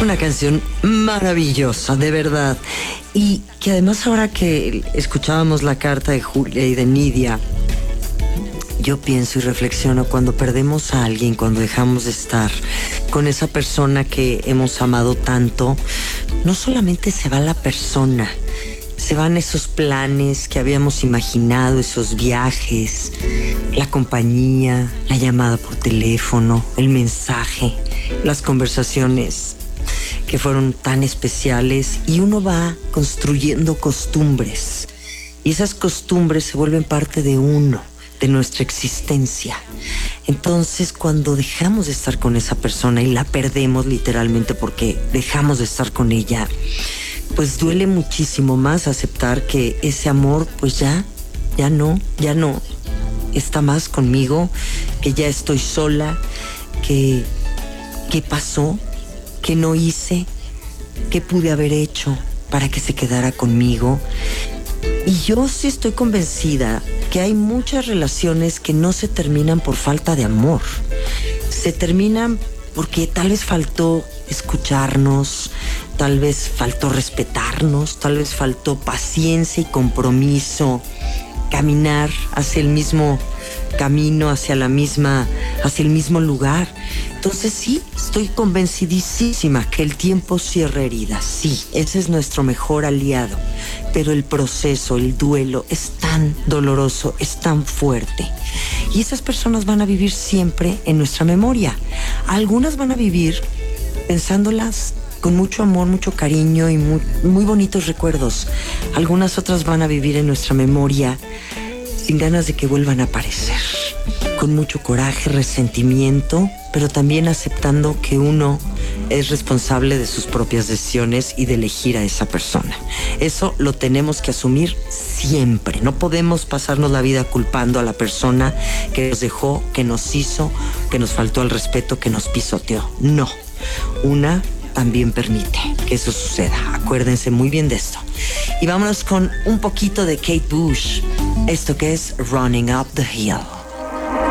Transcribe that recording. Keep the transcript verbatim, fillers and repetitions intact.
Una canción maravillosa, de verdad. Y que además ahora que escuchábamos la carta de Julia y de Nidia, yo pienso y reflexiono cuando perdemos a alguien, cuando dejamos de estar con esa persona que hemos amado tanto, no solamente se va la persona, se van esos planes que habíamos imaginado, esos viajes, la compañía, la llamada por teléfono, el mensaje, las conversaciones que fueron tan especiales, y uno va construyendo costumbres y esas costumbres se vuelven parte de uno, de nuestra existencia. Entonces, cuando dejamos de estar con esa persona y la perdemos literalmente porque dejamos de estar con ella, pues duele muchísimo más aceptar que ese amor pues ya, ya no, ya no está más conmigo, que ya estoy sola, que ¿qué pasó? ¿Qué no hice? ¿Qué pude haber hecho para que se quedara conmigo? Y yo sí estoy convencida que hay muchas relaciones que no se terminan por falta de amor. Se terminan porque tal vez faltó escucharnos, tal vez faltó respetarnos, tal vez faltó paciencia y compromiso, caminar hacia el mismo camino, hacia la misma, hacia el mismo lugar. Entonces sí, estoy convencidísima que el tiempo cierra heridas. Sí, ese es nuestro mejor aliado. Pero el proceso, el duelo es tan doloroso, es tan fuerte. Y esas personas van a vivir siempre en nuestra memoria. Algunas van a vivir pensándolas con mucho amor, mucho cariño y muy, muy bonitos recuerdos. Algunas otras van a vivir en nuestra memoria sin ganas de que vuelvan a aparecer, con mucho coraje, resentimiento, pero también aceptando que uno es responsable de sus propias decisiones y de elegir a esa persona. Eso lo tenemos que asumir siempre. No podemos pasarnos la vida culpando a la persona que nos dejó, que nos hizo, que nos faltó al respeto, que nos pisoteó. No. Una también permite que eso suceda. Acuérdense muy bien de esto. Y vámonos con un poquito de Kate Bush. Esto que es Running Up the Hill.